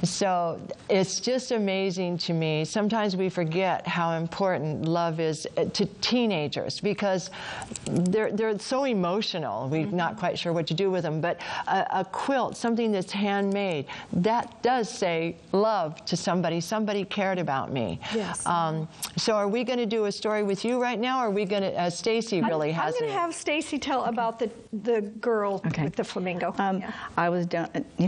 So it's just amazing to me. Sometimes we forget how important love is to teenagers because they're so emotional. We're not quite sure what to do with them. But a quilt, something that's handmade, that does say love to somebody. Somebody cared about me. Yes. So are we going to do a story with you right now, or are we going to, Stacy really has it? I'm going to have Stacy tell about the girl with the flamingo. I was down,